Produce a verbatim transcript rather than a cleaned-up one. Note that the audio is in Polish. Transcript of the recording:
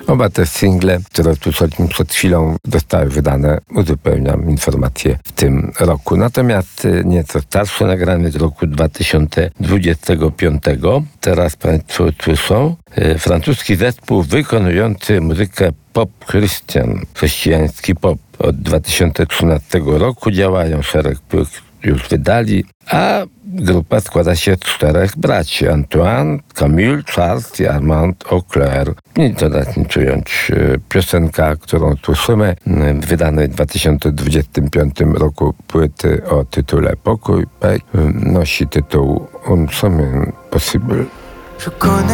Oba te single, które tu przed chwilą zostały wydane, uzupełniam informacje w tym roku. Natomiast nieco starsze nagranie z roku dwa tysiące dwudziestego piątego. Teraz Państwo słyszą francuski zespół wykonujący muzykę pop Christian, chrześcijański pop. Od dwa tysiące trzynastego roku działają, szereg płyt już wydali, a grupa składa się z czterech braci: Antoine, Camille, Charles i Armand Auclair. Nic dodać, nic ująć. Piosenka, którą słyszymy, wydanej w dwa tysiące dwudziestym piątym roku płyty o tytule Pokój, nosi tytuł Un chemin possible. Je connais